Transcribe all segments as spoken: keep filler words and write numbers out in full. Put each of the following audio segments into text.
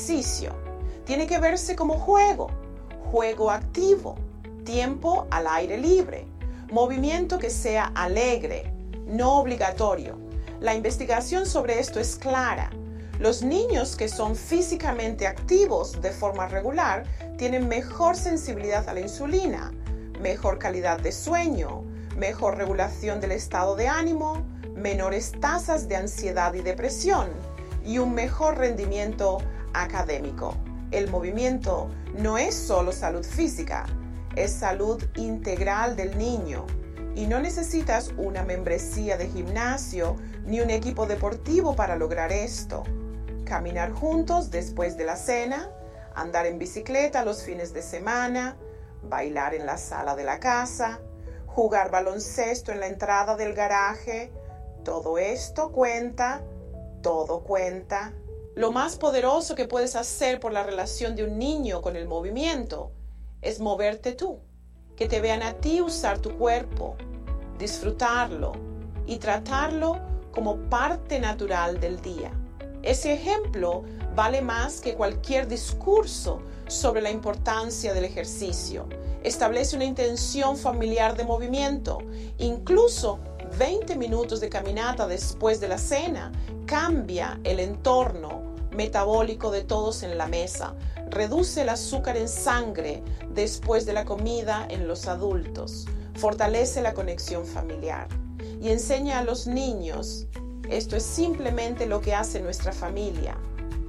ejercicio. Tiene que verse como juego, juego activo, tiempo al aire libre, movimiento que sea alegre, no obligatorio. La investigación sobre esto es clara. Los niños que son físicamente activos de forma regular tienen mejor sensibilidad a la insulina, mejor calidad de sueño, mejor regulación del estado de ánimo, menores tasas de ansiedad y depresión y un mejor rendimiento académico. El movimiento no es solo salud física, es salud integral del niño y no necesitas una membresía de gimnasio ni un equipo deportivo para lograr esto. Caminar juntos después de la cena, andar en bicicleta los fines de semana, bailar en la sala de la casa, jugar baloncesto en la entrada del garaje, todo esto cuenta, todo cuenta. Lo más poderoso que puedes hacer por la relación de un niño con el movimiento es moverte tú, que te vean a ti usar tu cuerpo, disfrutarlo y tratarlo como parte natural del día. Ese ejemplo vale más que cualquier discurso sobre la importancia del ejercicio. Establece una intención familiar de movimiento. Incluso veinte minutos de caminata después de la cena cambia el entorno metabólico de todos en la mesa. Reduce el azúcar en sangre después de la comida en los adultos. Fortalece la conexión familiar y enseña a los niños. Esto es simplemente lo que hace nuestra familia.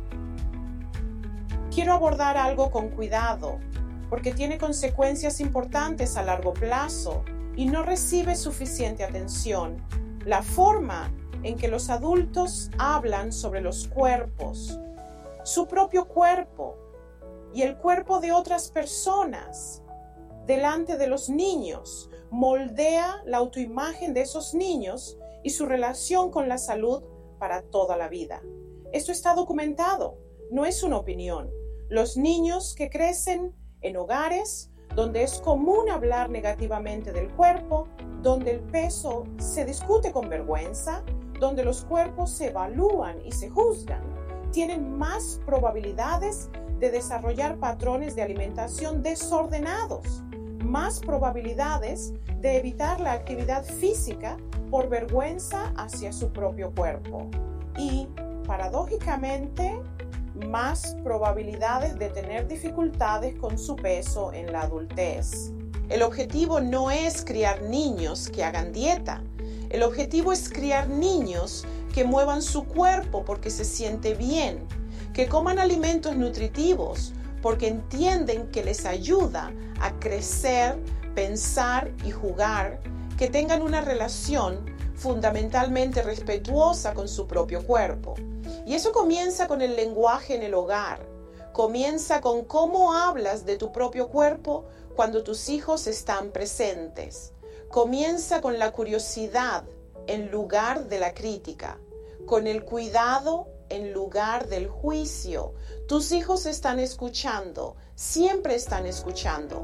Quiero abordar algo con cuidado, porque tiene consecuencias importantes a largo plazo y no recibe suficiente atención. La forma en que los adultos hablan sobre los cuerpos, su propio cuerpo y el cuerpo de otras personas delante de los niños, moldea la autoimagen de esos niños y su relación con la salud para toda la vida. Esto está documentado, no es una opinión. Los niños que crecen en hogares donde es común hablar negativamente del cuerpo, donde el peso se discute con vergüenza, donde los cuerpos se evalúan y se juzgan, tienen más probabilidades de desarrollar patrones de alimentación desordenados, más probabilidades de evitar la actividad física por vergüenza hacia su propio cuerpo y, paradójicamente, más probabilidades de tener dificultades con su peso en la adultez. El objetivo no es criar niños que hagan dieta. El objetivo es criar niños que muevan su cuerpo porque se siente bien, que coman alimentos nutritivos porque entienden que les ayuda a crecer, pensar y jugar, que tengan una relación fundamentalmente respetuosa con su propio cuerpo. Y eso comienza con el lenguaje en el hogar. Comienza con cómo hablas de tu propio cuerpo cuando tus hijos están presentes. Comienza con la curiosidad en lugar de la crítica, con el cuidado en lugar del juicio. Tus hijos están escuchando, siempre están escuchando.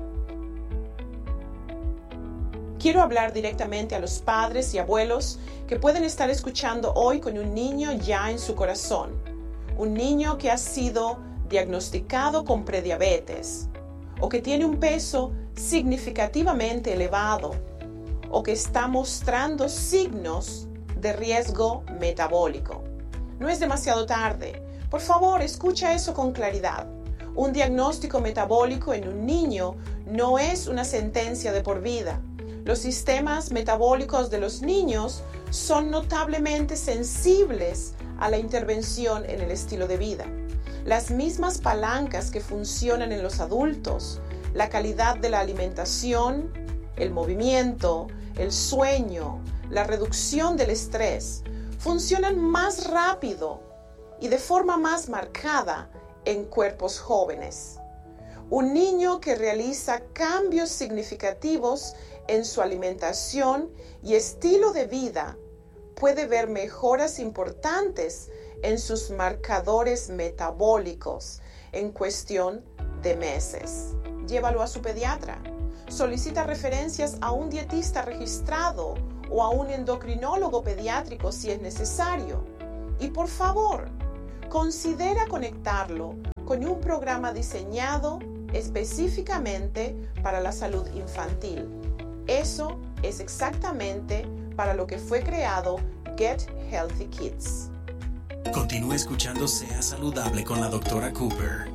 Quiero hablar directamente a los padres y abuelos que pueden estar escuchando hoy con un niño ya en su corazón. Un niño que ha sido diagnosticado con prediabetes o que tiene un peso significativamente elevado o que está mostrando signos de riesgo metabólico. No es demasiado tarde. Por favor, escucha eso con claridad. Un diagnóstico metabólico en un niño no es una sentencia de por vida. Los sistemas metabólicos de los niños son notablemente sensibles a la intervención en el estilo de vida. Las mismas palancas que funcionan en los adultos, la calidad de la alimentación, el movimiento, el sueño, la reducción del estrés, funcionan más rápido y de forma más marcada en cuerpos jóvenes. Un niño que realiza cambios significativos en su alimentación y estilo de vida puede ver mejoras importantes en sus marcadores metabólicos en cuestión de meses. Llévalo a su pediatra. Solicita referencias a un dietista registrado o a un endocrinólogo pediátrico si es necesario. Y por favor, considera conectarlo con un programa diseñado específicamente para la salud infantil. Eso es exactamente para lo que fue creado Get Healthy Kids. Continúe escuchando Sea Saludable con la doctora Cooper.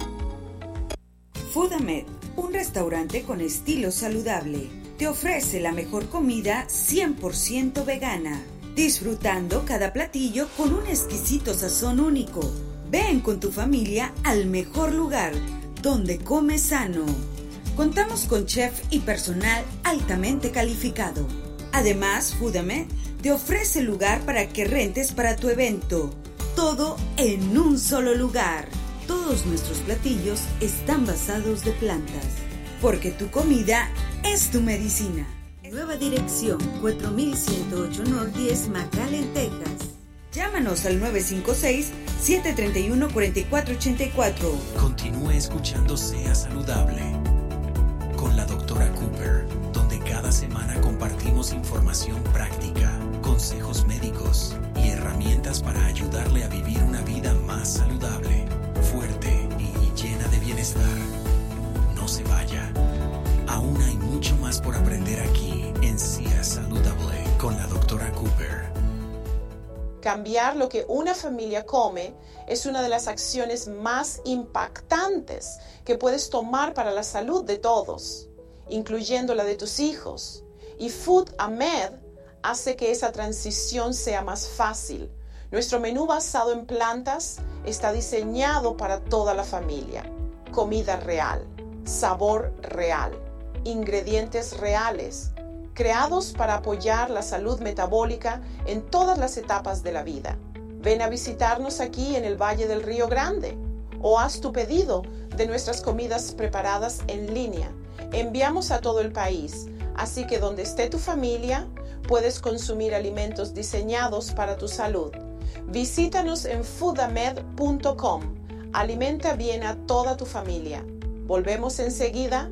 Foodamed, un restaurante con estilo saludable, te ofrece la mejor comida cien por ciento vegana, disfrutando cada platillo con un exquisito sazón único. Ven con tu familia al mejor lugar, donde comes sano. Contamos con chef y personal altamente calificado. Además, Foodamed te ofrece lugar para que rentes para tu evento. Todo en un solo lugar. Todos nuestros platillos están basados de plantas, porque tu comida es tu medicina. Nueva dirección, cuatro mil ciento ocho North diez McAllen, Texas. Llámanos al nueve cinco seis, siete tres uno, cuatro cuatro ocho cuatro. Continúe escuchando Sea Saludable con la doctora Cooper, donde cada semana compartimos información práctica, consejos médicos y herramientas para ayudarle a vivir una vida más saludable, fuerte y llena de bienestar. No se vaya. Aún hay mucho más por aprender aquí en Sea Saludable con la doctora Cooper. Cambiar lo que una familia come es una de las acciones más impactantes que puedes tomar para la salud de todos, incluyendo la de tus hijos. Y Foodamed hace que esa transición sea más fácil. Nuestro menú basado en plantas está diseñado para toda la familia. Comida real, sabor real, ingredientes reales, creados para apoyar la salud metabólica en todas las etapas de la vida. Ven a visitarnos aquí en el Valle del Río Grande o haz tu pedido de nuestras comidas preparadas en línea. Enviamos a todo el país, así que donde esté tu familia, puedes consumir alimentos diseñados para tu salud. Visítanos en foodamed punto com. Alimenta bien a toda tu familia. Volvemos enseguida.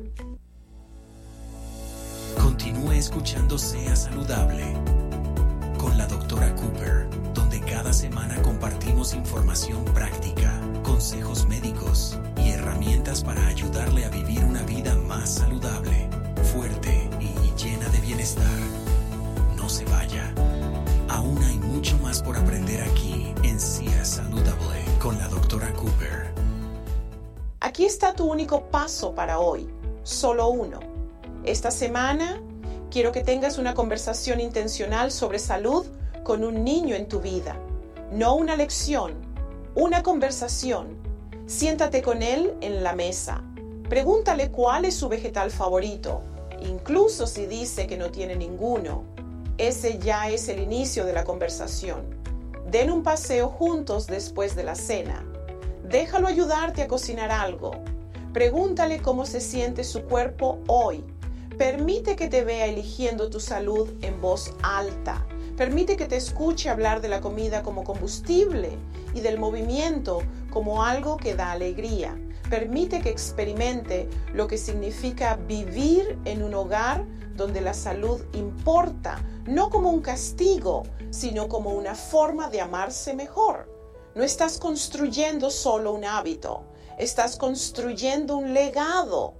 Continúe escuchando Sea Saludable con la doctora Cooper, donde cada semana compartimos información práctica, consejos médicos y herramientas para ayudarle a vivir una vida más saludable, fuerte y llena de bienestar. No se vaya. Aún hay mucho más por aprender aquí en Sea Saludable con la doctora Cooper. Aquí está tu único paso para hoy, solo uno. Esta semana quiero que tengas una conversación intencional sobre salud con un niño en tu vida. No una lección, una conversación. Siéntate con él en la mesa. Pregúntale cuál es su vegetal favorito, incluso si dice que no tiene ninguno. Ese ya es el inicio de la conversación. Den un paseo juntos después de la cena. Déjalo ayudarte a cocinar algo. Pregúntale cómo se siente su cuerpo hoy. Permite que te vea eligiendo tu salud en voz alta. Permite que te escuche hablar de la comida como combustible y del movimiento como algo que da alegría. Permite que experimente lo que significa vivir en un hogar donde la salud importa, no como un castigo, sino como una forma de amarse mejor. No estás construyendo solo un hábito, estás construyendo un legado.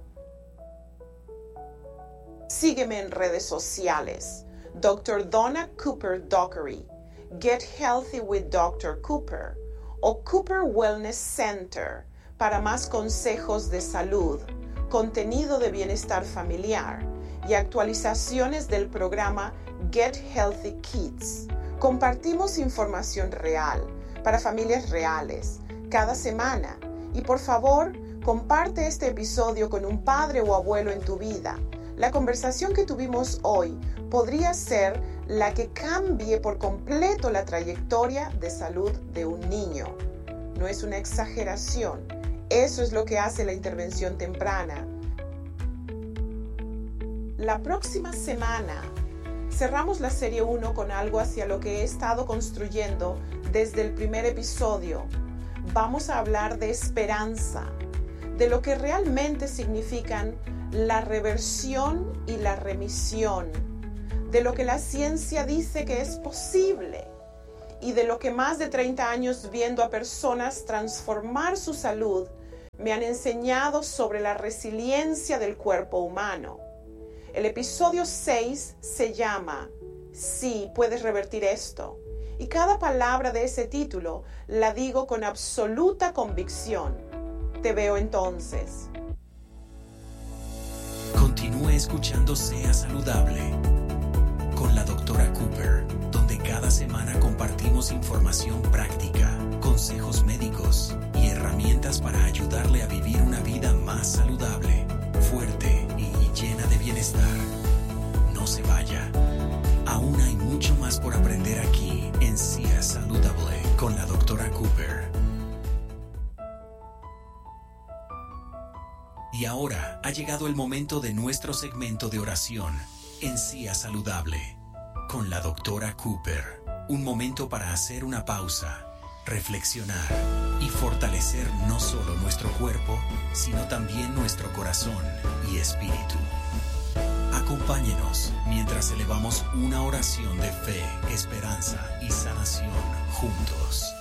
Sígueme en redes sociales, doctor Donna Cooper Dockery, Get Healthy with doctor Cooper o Cooper Wellness Center para más consejos de salud, contenido de bienestar familiar y actualizaciones del programa Get Healthy Kids. Compartimos información real para familias reales cada semana y por favor comparte este episodio con un padre o abuelo en tu vida. La conversación que tuvimos hoy podría ser la que cambie por completo la trayectoria de salud de un niño. No es una exageración, eso es lo que hace la intervención temprana. La próxima semana cerramos la serie uno con algo hacia lo que he estado construyendo desde el primer episodio. Vamos a hablar de esperanza, de lo que realmente significan la reversión y la remisión, de lo que la ciencia dice que es posible y de lo que más de treinta años viendo a personas transformar su salud me han enseñado sobre la resiliencia del cuerpo humano. El episodio seis se llama Sí, puedes revertir esto. Y cada palabra de ese título la digo con absoluta convicción. Te veo entonces. Continúe escuchando Sea Saludable con la doctora Cooper, donde cada semana compartimos información práctica, consejos médicos y herramientas para ayudarle a vivir una vida más saludable, fuerte y llena de bienestar. No se vaya. Aún hay mucho más por aprender aquí en Sea Saludable con la doctora Cooper. Y ahora ha llegado el momento de nuestro segmento de oración en Sea Saludable con la doctora Cooper. Un momento para hacer una pausa, reflexionar y fortalecer no solo nuestro cuerpo, sino también nuestro corazón y espíritu. Acompáñenos mientras elevamos una oración de fe, esperanza y sanación juntos.